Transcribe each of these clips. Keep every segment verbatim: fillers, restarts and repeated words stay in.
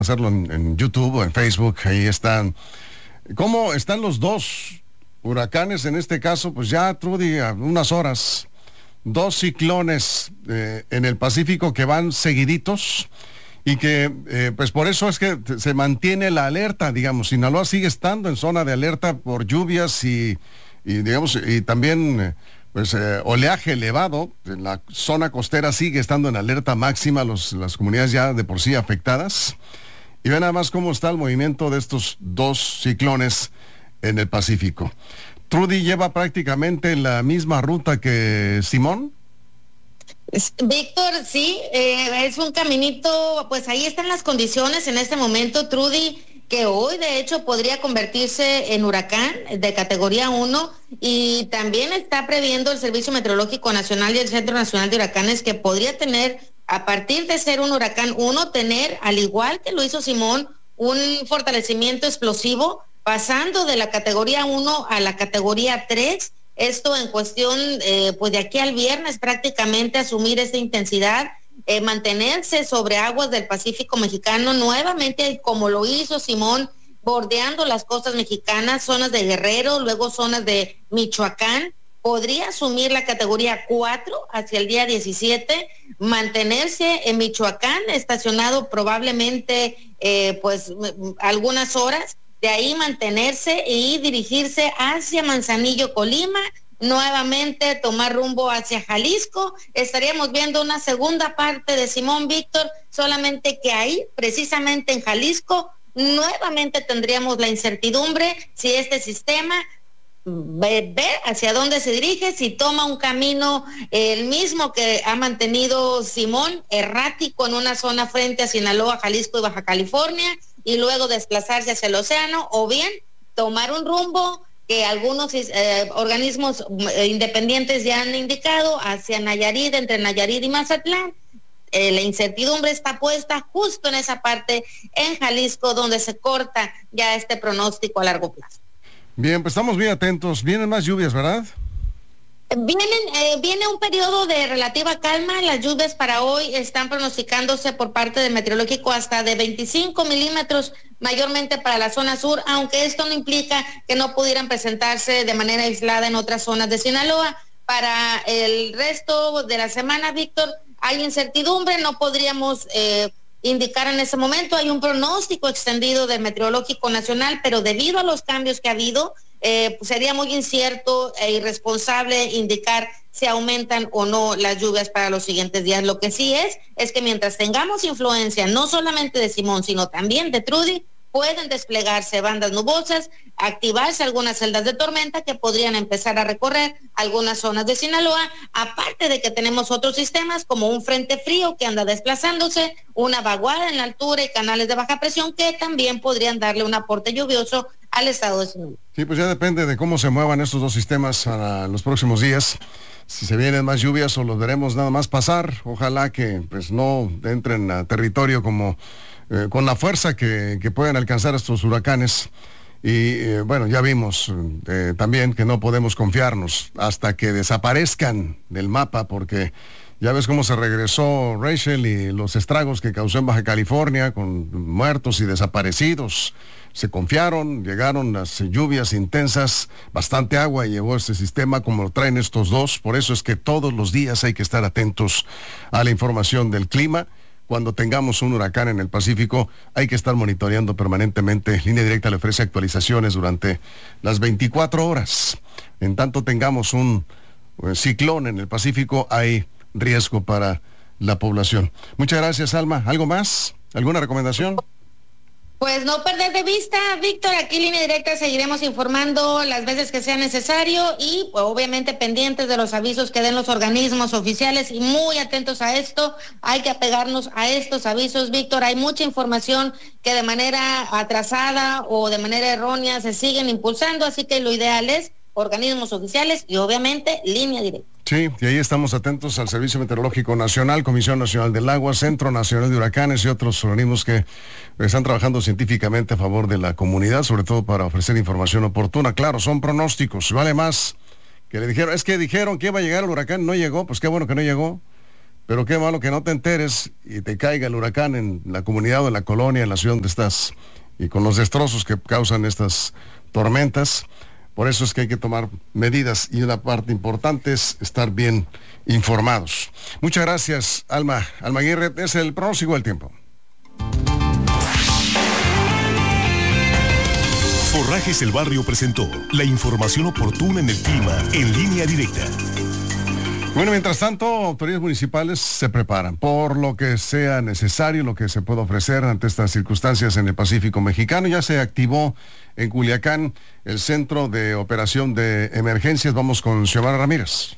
hacerlo en, en YouTube o en Facebook, ahí están. ¿Cómo están los dos huracanes en este caso? Pues ya, Trudy, a unas horas, dos ciclones eh, en el Pacífico que van seguiditos y que, eh, pues por eso es que se mantiene la alerta, digamos. Sinaloa sigue estando en zona de alerta por lluvias y, y digamos, y también, pues, eh, oleaje elevado. La zona costera sigue estando en alerta máxima, los, las comunidades ya de por sí afectadas. Y vean nada más cómo está el movimiento de estos dos ciclones en el Pacífico. Trudy lleva prácticamente la misma ruta que Simón. Víctor, sí, eh, es un caminito, pues ahí están las condiciones en este momento, Trudy, que hoy de hecho podría convertirse en huracán de categoría uno, y también está previendo el Servicio Meteorológico Nacional y el Centro Nacional de Huracanes que podría tener, a partir de ser un huracán uno, tener, al igual que lo hizo Simón, un fortalecimiento explosivo, pasando de la categoría uno a la categoría tres. Esto en cuestión, eh, pues de aquí al viernes prácticamente asumir esa intensidad, eh, mantenerse sobre aguas del Pacífico mexicano nuevamente, como lo hizo Simón, bordeando las costas mexicanas, zonas de Guerrero, luego zonas de Michoacán. Podría asumir la categoría cuatro hacia el día diecisiete, mantenerse en Michoacán, estacionado probablemente eh, pues algunas horas, de ahí mantenerse y dirigirse hacia Manzanillo, Colima, nuevamente tomar rumbo hacia Jalisco. Estaríamos viendo una segunda parte de Simón, Víctor, solamente que ahí, precisamente en Jalisco, nuevamente tendríamos la incertidumbre si este sistema ver hacia dónde se dirige, si toma un camino eh, el mismo que ha mantenido Simón, errático en una zona frente a Sinaloa, Jalisco y Baja California, y luego desplazarse hacia el océano, o bien tomar un rumbo que algunos eh, organismos eh, independientes ya han indicado hacia Nayarit, entre Nayarit y Mazatlán. Eh, la incertidumbre está puesta justo en esa parte, en Jalisco, donde se corta ya este pronóstico a largo plazo. Bien, pues estamos muy atentos. Vienen más lluvias, ¿verdad? Vienen, eh, viene un periodo de relativa calma. Las lluvias para hoy están pronosticándose por parte del meteorológico hasta de veinticinco milímetros, mayormente para la zona sur, aunque esto no implica que no pudieran presentarse de manera aislada en otras zonas de Sinaloa. Para el resto de la semana, Víctor, hay incertidumbre, no podríamos eh, indicar en ese momento. Hay un pronóstico extendido del Meteorológico Nacional, pero debido a los cambios que ha habido, eh, pues sería muy incierto e irresponsable indicar si aumentan o no las lluvias para los siguientes días. Lo que sí es, es que mientras tengamos influencia, no solamente de Simón, sino también de Trudy, pueden desplegarse bandas nubosas, activarse algunas celdas de tormenta que podrían empezar a recorrer algunas zonas de Sinaloa, aparte de que tenemos otros sistemas como un frente frío que anda desplazándose, una vaguada en la altura y canales de baja presión que también podrían darle un aporte lluvioso al estado de Sinaloa. Sí, pues ya depende de cómo se muevan estos dos sistemas a los próximos días. Si se vienen más lluvias o los veremos nada más pasar, ojalá que pues no entren a territorio como eh, con la fuerza que, que pueden alcanzar estos huracanes. Y eh, bueno, ya vimos eh, también que no podemos confiarnos hasta que desaparezcan del mapa, porque ya ves cómo se regresó Rachel y los estragos que causó en Baja California con muertos y desaparecidos. Se confiaron, llegaron las lluvias intensas, bastante agua llevó este sistema como lo traen estos dos. Por eso es que todos los días hay que estar atentos a la información del clima. Cuando tengamos un huracán en el Pacífico, hay que estar monitoreando permanentemente. Línea Directa le ofrece actualizaciones durante las veinticuatro horas. En tanto tengamos un eh, ciclón en el Pacífico, hay riesgo para la población. Muchas gracias, Alma. ¿Algo más? ¿Alguna recomendación? Pues no perder de vista, Víctor, aquí en Línea Directa seguiremos informando las veces que sea necesario y pues, obviamente pendientes de los avisos que den los organismos oficiales y muy atentos a esto. Hay que apegarnos a estos avisos, Víctor. Hay mucha información que de manera atrasada o de manera errónea se siguen impulsando, así que lo ideal es organismos oficiales y obviamente Línea Directa. Sí, y ahí estamos atentos al Servicio Meteorológico Nacional, Comisión Nacional del Agua, Centro Nacional de Huracanes y otros organismos que están trabajando científicamente a favor de la comunidad, sobre todo para ofrecer información oportuna. Claro, son pronósticos, vale más que le dijeron, es que dijeron que iba a llegar el huracán, no llegó, pues qué bueno que no llegó, pero qué malo que no te enteres y te caiga el huracán en la comunidad o en la colonia, en la ciudad donde estás, y con los destrozos que causan estas tormentas. Por eso es que hay que tomar medidas, y una parte importante es estar bien informados. Muchas gracias, Alma. Alma Aguirre, es el pronóstico del tiempo. Forrajes El Barrio presentó la información oportuna en el clima en Línea Directa. Bueno, mientras tanto, autoridades municipales se preparan por lo que sea necesario, lo que se pueda ofrecer ante estas circunstancias en el Pacífico mexicano. Ya se activó en Culiacán el Centro de Operación de Emergencias. Vamos con Xiomara Ramírez.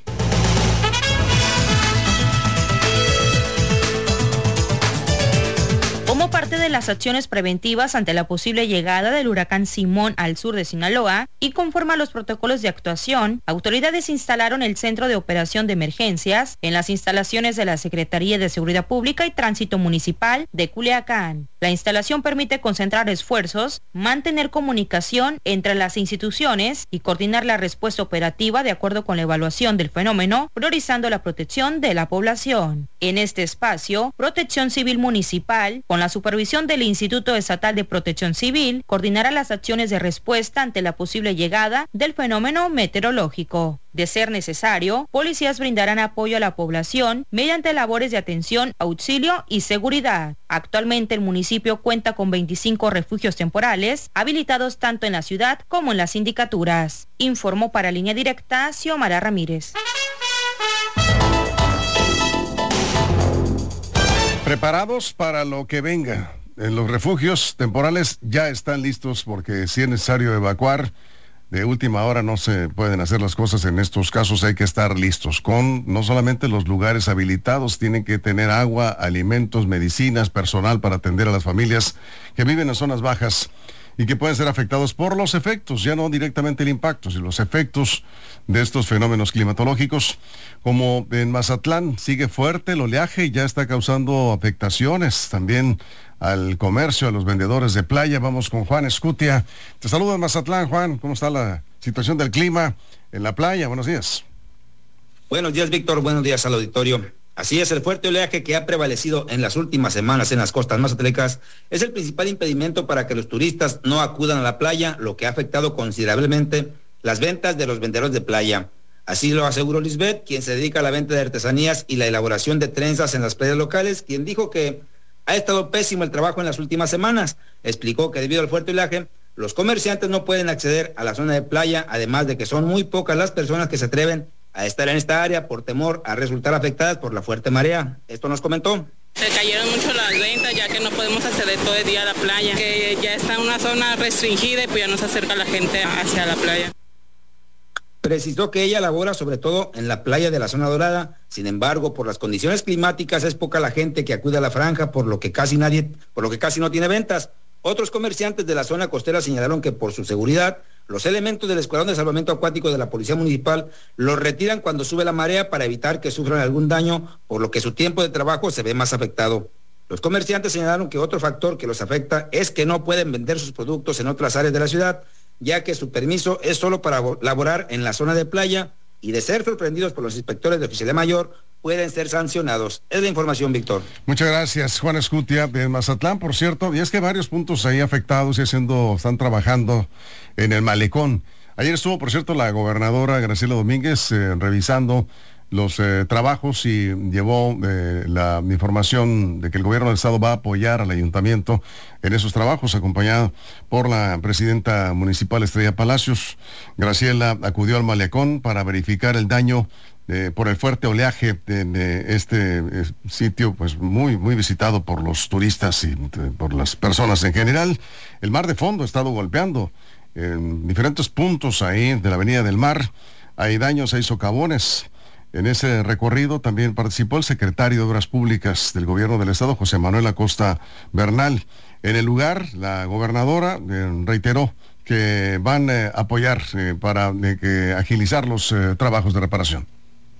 Como parte de las acciones preventivas ante la posible llegada del huracán Simón al sur de Sinaloa y conforme a los protocolos de actuación, autoridades instalaron el Centro de Operación de Emergencias en las instalaciones de la Secretaría de Seguridad Pública y Tránsito Municipal de Culiacán. La instalación permite concentrar esfuerzos, mantener comunicación entre las instituciones y coordinar la respuesta operativa de acuerdo con la evaluación del fenómeno, priorizando la protección de la población. En este espacio, Protección Civil Municipal, con la supervisión del Instituto Estatal de Protección Civil, coordinará las acciones de respuesta ante la posible llegada del fenómeno meteorológico. De ser necesario, policías brindarán apoyo a la población mediante labores de atención, auxilio y seguridad. Actualmente el municipio cuenta con veinticinco refugios temporales, habilitados tanto en la ciudad como en las sindicaturas. Informó para Línea Directa Xiomara Ramírez. Preparados para lo que venga. En los refugios temporales ya están listos, porque si es necesario evacuar de última hora no se pueden hacer las cosas. En estos casos hay que estar listos con no solamente los lugares habilitados, tienen que tener agua, alimentos, medicinas, personal para atender a las familias que viven en zonas bajas y que pueden ser afectados por los efectos, ya no directamente el impacto, sino los efectos de estos fenómenos climatológicos. Como en Mazatlán sigue fuerte el oleaje y ya está causando afectaciones también al comercio, a los vendedores de playa. Vamos con Juan Escutia. Te saludo en Mazatlán, Juan. ¿Cómo está la situación del clima en la playa? Buenos días. Buenos días, Víctor. Buenos días al auditorio. Así es, el fuerte oleaje que ha prevalecido en las últimas semanas en las costas mazatlecas es el principal impedimento para que los turistas no acudan a la playa, lo que ha afectado considerablemente las ventas de los vendedores de playa. Así lo aseguró Lisbeth, quien se dedica a la venta de artesanías y la elaboración de trenzas en las playas locales, quien dijo que ha estado pésimo el trabajo en las últimas semanas. Explicó que debido al fuerte oleaje, los comerciantes no pueden acceder a la zona de playa, además de que son muy pocas las personas que se atreven a estar en esta área por temor a resultar afectadas por la fuerte marea. Esto nos comentó. Se cayeron mucho las ventas, ya que no podemos acceder todo el día a la playa, que ya está en una zona restringida y pues ya no se acerca la gente hacia la playa. Precisó que ella labora sobre todo en la playa de la zona dorada. Sin embargo, por las condiciones climáticas es poca la gente que acude a la franja, por lo que casi nadie, por lo que casi no tiene ventas. Otros comerciantes de la zona costera señalaron que por su seguridad, los elementos del Escuadrón de Salvamento Acuático de la Policía Municipal los retiran cuando sube la marea para evitar que sufran algún daño, por lo que su tiempo de trabajo se ve más afectado. Los comerciantes señalaron que otro factor que los afecta es que no pueden vender sus productos en otras áreas de la ciudad, ya que su permiso es solo para laborar en la zona de playa, y de ser sorprendidos por los inspectores de Oficialía Mayor, pueden ser sancionados. Es la información, Víctor. Muchas gracias, Juan Escutia, de Mazatlán, por cierto. Y es que varios puntos ahí afectados y haciendo, están trabajando en el malecón. Ayer estuvo, por cierto, la gobernadora Graciela Domínguez eh, revisando los eh, trabajos y llevó eh, la información de que el gobierno del estado va a apoyar al ayuntamiento en esos trabajos, acompañada por la presidenta municipal Estrella Palacios. Graciela acudió al malecón para verificar el daño eh, por el fuerte oleaje de, de este eh, sitio, pues muy, muy visitado por los turistas y eh, por las personas en general. El mar de fondo ha estado golpeando en diferentes puntos ahí de la Avenida del Mar. Hay daños, hay socavones. En ese recorrido también participó el secretario de Obras Públicas del Gobierno del Estado, José Manuel Acosta Bernal. En el lugar, la gobernadora eh, reiteró que van a eh, apoyar eh, para eh, que agilizar los eh, trabajos de reparación.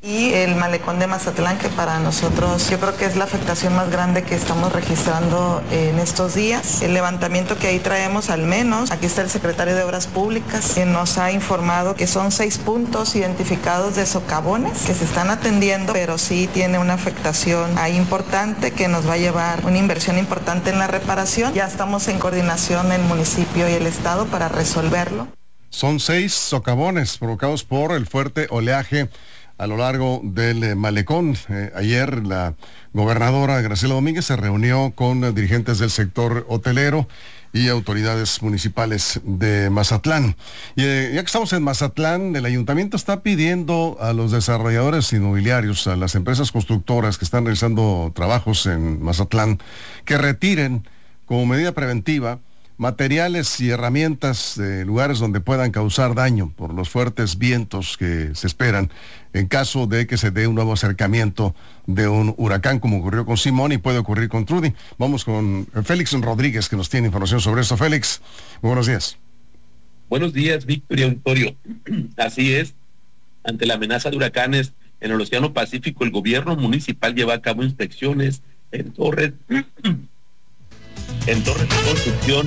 Y el malecón de Mazatlán, que para nosotros yo creo que es la afectación más grande que estamos registrando en estos días. El levantamiento que ahí traemos, al menos, aquí está el secretario de Obras Públicas, que nos ha informado que son seis puntos identificados de socavones que se están atendiendo, pero sí tiene una afectación ahí importante que nos va a llevar una inversión importante en la reparación. Ya estamos en coordinación el municipio y el estado para resolverlo. Son seis socavones provocados por el fuerte oleaje a lo largo del eh, malecón. Eh, ayer la gobernadora Graciela Domínguez se reunió con eh, dirigentes del sector hotelero y autoridades municipales de Mazatlán. Y eh, ya que estamos en Mazatlán, el ayuntamiento está pidiendo a los desarrolladores inmobiliarios, a las empresas constructoras que están realizando trabajos en Mazatlán, que retiren como medida preventiva materiales y herramientas de lugares donde puedan causar daño por los fuertes vientos que se esperan en caso de que se dé un nuevo acercamiento de un huracán, como ocurrió con Simón y puede ocurrir con Trudy. Vamos con Félix Rodríguez, que nos tiene información sobre esto. Félix, muy buenos días. Buenos días, Víctor y auditorio. Así es, ante la amenaza de huracanes en el Océano Pacífico, el gobierno municipal lleva a cabo inspecciones en torres en torres de construcción.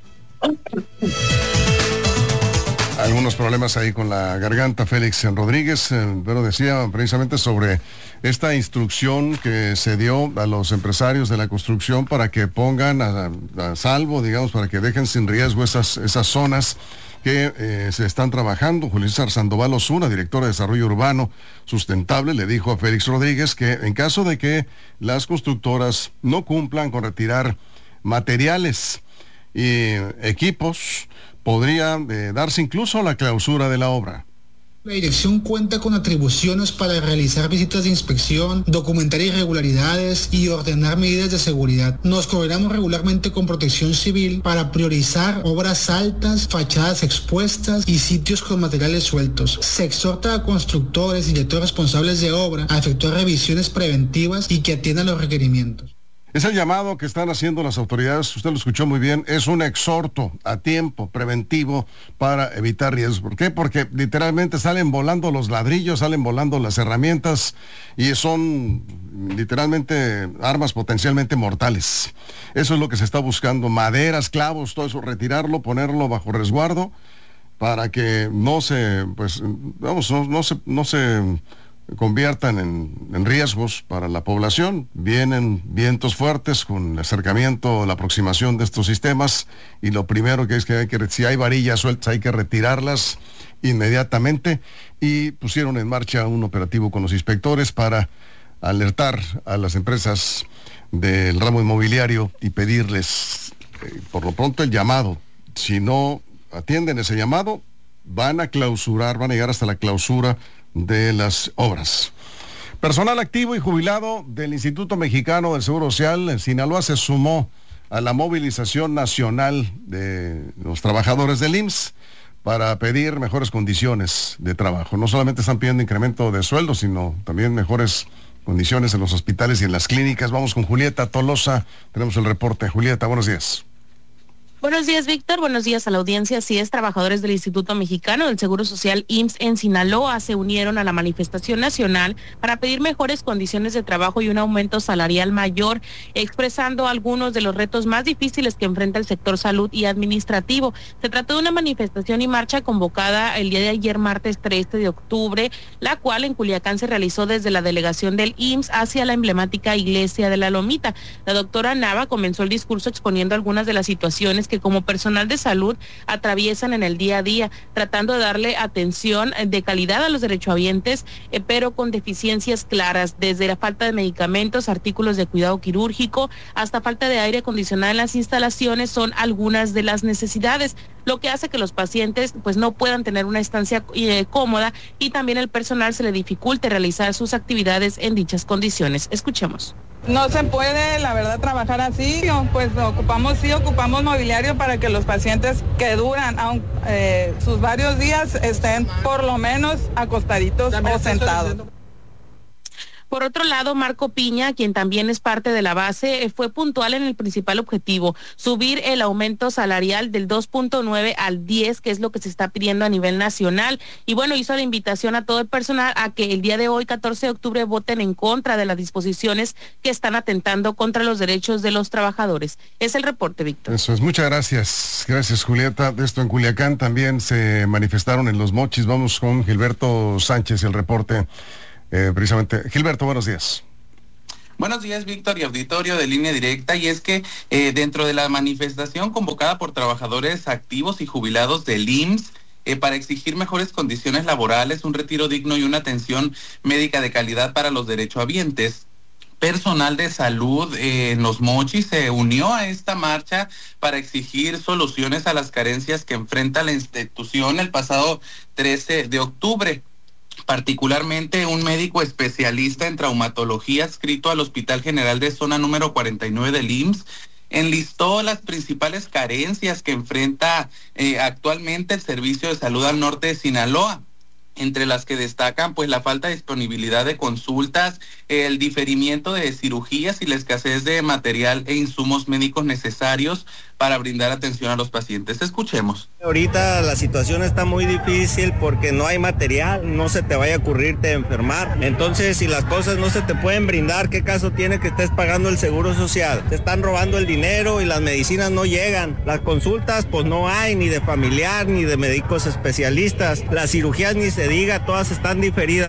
Algunos problemas ahí con la garganta, Félix Rodríguez, eh, pero decía precisamente sobre esta instrucción que se dio a los empresarios de la construcción para que pongan a, a salvo, digamos, para que dejen sin riesgo esas, esas zonas que eh, se están trabajando. Julio César Sandoval Osuna, director de Desarrollo Urbano Sustentable, le dijo a Félix Rodríguez que en caso de que las constructoras no cumplan con retirar materiales y equipos, podría eh, darse incluso la clausura de la obra. La dirección cuenta con atribuciones para realizar visitas de inspección, documentar irregularidades y ordenar medidas de seguridad. Nos coordinamos regularmente con Protección Civil para priorizar obras altas, fachadas expuestas y sitios con materiales sueltos. Se exhorta a constructores y directores responsables de obra a efectuar revisiones preventivas y que atiendan los requerimientos. Es el llamado que están haciendo las autoridades, usted lo escuchó muy bien, es un exhorto a tiempo preventivo para evitar riesgos. ¿Por qué? Porque literalmente salen volando los ladrillos, salen volando las herramientas y son literalmente armas potencialmente mortales. Eso es lo que se está buscando, maderas, clavos, todo eso, retirarlo, ponerlo bajo resguardo para que no se, pues, vamos, no, no se, no se conviertan en, en riesgos para la población. Vienen vientos fuertes con el acercamiento, la aproximación de estos sistemas, y lo primero que es que hay que, si hay varillas sueltas, hay que retirarlas inmediatamente, y pusieron en marcha un operativo con los inspectores para alertar a las empresas del ramo inmobiliario y pedirles, eh, por lo pronto, el llamado. Si no atienden ese llamado, van a clausurar, van a llegar hasta la clausura de las obras. Personal activo y jubilado del Instituto Mexicano del Seguro Social en Sinaloa se sumó a la movilización nacional de los trabajadores del I M S S para pedir mejores condiciones de trabajo. No solamente están pidiendo incremento de sueldo, sino también mejores condiciones en los hospitales y en las clínicas. Vamos con Julieta Tolosa, tenemos el reporte. Julieta, buenos días. Buenos días, Víctor. Buenos días a la audiencia. Así es, trabajadores del Instituto Mexicano del Seguro Social I M S S en Sinaloa se unieron a la manifestación nacional para pedir mejores condiciones de trabajo y un aumento salarial mayor, expresando algunos de los retos más difíciles que enfrenta el sector salud y administrativo. Se trató de una manifestación y marcha convocada el día de ayer, martes trece de octubre, la cual en Culiacán se realizó desde la delegación del I M S S hacia la emblemática iglesia de la Lomita. La doctora Nava comenzó el discurso exponiendo algunas de las situaciones que como personal de salud atraviesan en el día a día, tratando de darle atención de calidad a los derechohabientes, eh, pero con deficiencias claras, desde la falta de medicamentos, artículos de cuidado quirúrgico, hasta falta de aire acondicionado en las instalaciones, son algunas de las necesidades, lo que hace que los pacientes pues no puedan tener una estancia eh, cómoda, y también el personal se le dificulte realizar sus actividades en dichas condiciones. Escuchemos. No se puede, la verdad, trabajar así, pues ocupamos, sí ocupamos mobiliario para que los pacientes que duran aun, eh, sus varios días estén por lo menos acostaditos o sentados. Por otro lado, Marco Piña, quien también es parte de la base, fue puntual en el principal objetivo, subir el aumento salarial del dos punto nueve al diez, que es lo que se está pidiendo a nivel nacional. Y bueno, hizo la invitación a todo el personal a que el día de hoy, catorce de octubre, voten en contra de las disposiciones que están atentando contra los derechos de los trabajadores. Es el reporte, Víctor. Eso es, muchas gracias. Gracias, Julieta. De esto en Culiacán también se manifestaron en Los Mochis. Vamos con Gilberto Sánchez, el reporte. Eh, precisamente. Gilberto, buenos días. Buenos días, Víctor y auditorio de Línea Directa. Y es que eh, dentro de la manifestación convocada por trabajadores activos y jubilados del I M S S, eh, para exigir mejores condiciones laborales, un retiro digno y una atención médica de calidad para los derechohabientes, personal de salud eh, en Los Mochis se unió a esta marcha para exigir soluciones a las carencias que enfrenta la institución el pasado trece de octubre. Particularmente un médico especialista en traumatología adscrito al Hospital General de Zona número cuarenta y nueve del I M S S enlistó las principales carencias que enfrenta eh, actualmente el Servicio de Salud al Norte de Sinaloa, entre las que destacan pues la falta de disponibilidad de consultas, el diferimiento de cirugías y la escasez de material e insumos médicos necesarios para brindar atención a los pacientes. Escuchemos. Ahorita la situación está muy difícil porque no hay material, no se te vaya a ocurrirte enfermar. Entonces, si las cosas no se te pueden brindar, ¿qué caso tiene que estés pagando el seguro social? Te están robando el dinero y las medicinas no llegan. Las consultas, pues no hay ni de familiar ni de médicos especialistas. Las cirugías ni se diga, todas están diferidas.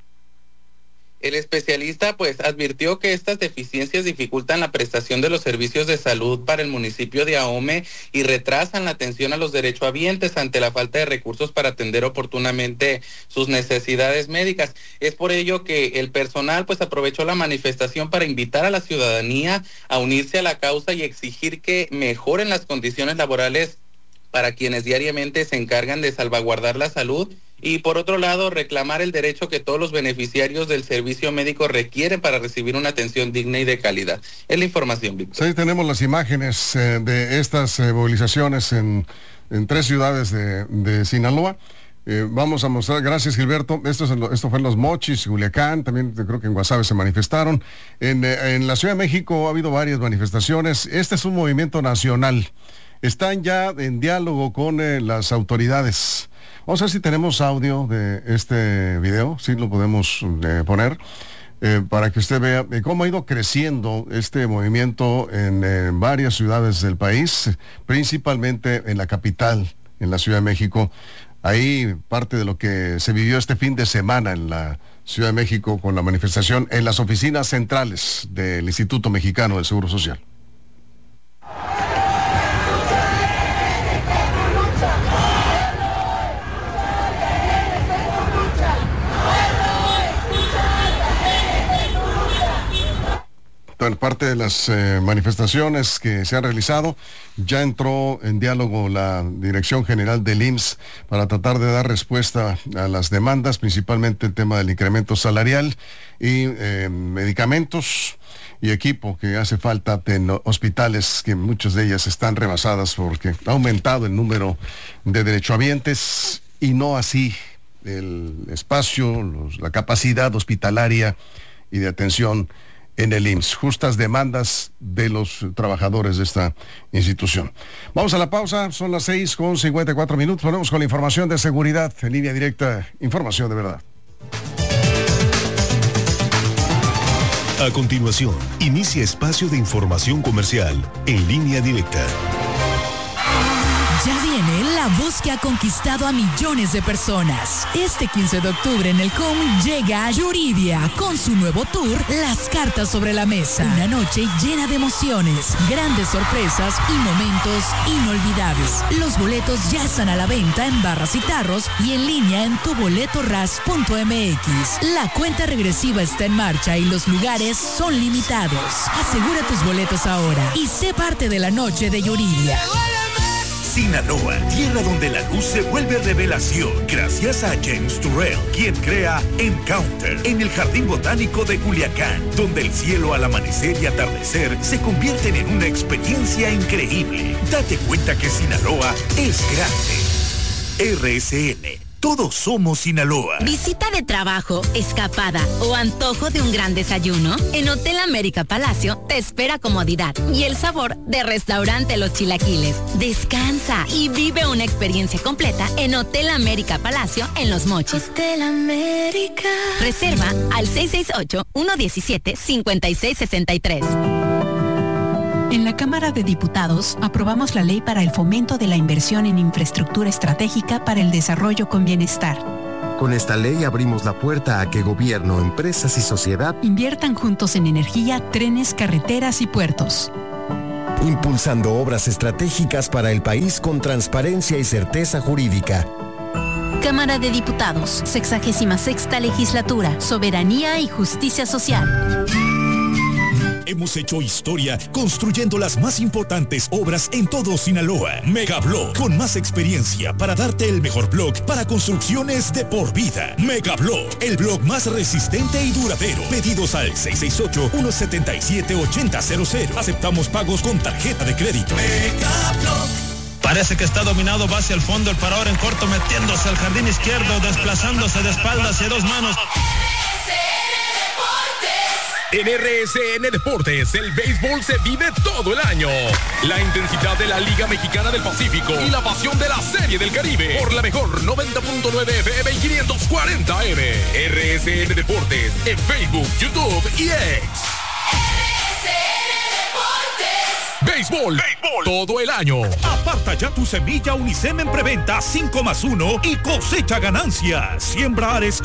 El especialista pues advirtió que estas deficiencias dificultan la prestación de los servicios de salud para el municipio de Ahome y retrasan la atención a los derechohabientes ante la falta de recursos para atender oportunamente sus necesidades médicas. Es por ello que el personal pues aprovechó la manifestación para invitar a la ciudadanía a unirse a la causa y exigir que mejoren las condiciones laborales para quienes diariamente se encargan de salvaguardar la salud. Y por otro lado, reclamar el derecho que todos los beneficiarios del servicio médico requieren para recibir una atención digna y de calidad. Es la información, Víctor. Sí, tenemos las imágenes eh, de estas eh, movilizaciones en, en tres ciudades de, de Sinaloa. Eh, vamos a mostrar, gracias Gilberto, esto, es en lo, esto fue en Los Mochis, Culiacán, también creo que en Guasave se manifestaron. En, eh, en la Ciudad de México ha habido varias manifestaciones. Este es un movimiento nacional. Están ya en diálogo con eh, las autoridades. Vamos a ver si tenemos audio de este video, si lo podemos eh, poner, eh, para que usted vea eh, cómo ha ido creciendo este movimiento en eh, varias ciudades del país, principalmente en la capital, en la Ciudad de México. Ahí parte de lo que se vivió este fin de semana en la Ciudad de México con la manifestación en las oficinas centrales del Instituto Mexicano del Seguro Social. En parte de las eh, manifestaciones que se han realizado, ya entró en diálogo la Dirección General del I M S S para tratar de dar respuesta a las demandas, principalmente el tema del incremento salarial y eh, medicamentos y equipo que hace falta en hospitales, que muchas de ellas están rebasadas porque ha aumentado el número de derechohabientes y no así el espacio, los, la capacidad hospitalaria y de atención en el I M S S, justas demandas de los trabajadores de esta institución. Vamos a la pausa, son las seis con cincuenta y cuatro minutos, volvemos con la información de seguridad en Línea Directa, información de verdad. A continuación, inicia espacio de información comercial en Línea Directa. Ya viene la voz que ha conquistado a millones de personas. Este quince de octubre en el C O M llega a Yuridia con su nuevo tour Las Cartas sobre la Mesa. Una noche llena de emociones, grandes sorpresas y momentos inolvidables. Los boletos ya están a la venta en barras y tarros y en línea en tu boleto ras punto m x. La cuenta regresiva está en marcha y los lugares son limitados. Asegura tus boletos ahora y sé parte de la noche de Yuridia. Sinaloa, tierra donde la luz se vuelve revelación, gracias a James Turrell, quien crea Encounter en el Jardín Botánico de Culiacán, donde el cielo al amanecer y atardecer se convierten en una experiencia increíble. Date cuenta que Sinaloa es grande. R S N, todos somos Sinaloa. Visita de trabajo, escapada o antojo de un gran desayuno. En Hotel América Palacio te espera comodidad y el sabor de Restaurante Los Chilaquiles. Descansa y vive una experiencia completa en Hotel América Palacio en Los Mochis. Hotel América. Reserva al seis seis ocho, uno uno siete, cinco seis seis tres. En la Cámara de Diputados aprobamos la ley para el fomento de la inversión en infraestructura estratégica para el desarrollo con bienestar. Con esta ley abrimos la puerta a que gobierno, empresas y sociedad inviertan juntos en energía, trenes, carreteras y puertos. Impulsando obras estratégicas para el país con transparencia y certeza jurídica. Cámara de Diputados, sexagésima sexta legislatura, soberanía y justicia social. Hemos hecho historia construyendo las más importantes obras en todo Sinaloa. Megablock, con más experiencia para darte el mejor block para construcciones de por vida. Megablock, el block más resistente y duradero. Pedidos al seis seis ocho, uno siete siete, ocho cero cero cero. Aceptamos pagos con tarjeta de crédito. Megablock. Parece que está dominado, va hacia el fondo, el parador en corto, metiéndose al jardín izquierdo, desplazándose de espaldas hacia dos manos. En R S N Deportes, el béisbol se vive todo el año. La intensidad de la Liga Mexicana del Pacífico y la pasión de la Serie del Caribe por la mejor noventa punto nueve F M y quinientos cuarenta M. R S N Deportes en Facebook, YouTube y X. Béisbol, béisbol, todo el año. Aparta ya tu semilla Unicem en preventa cinco más uno y cosecha ganancias. Siembra Ares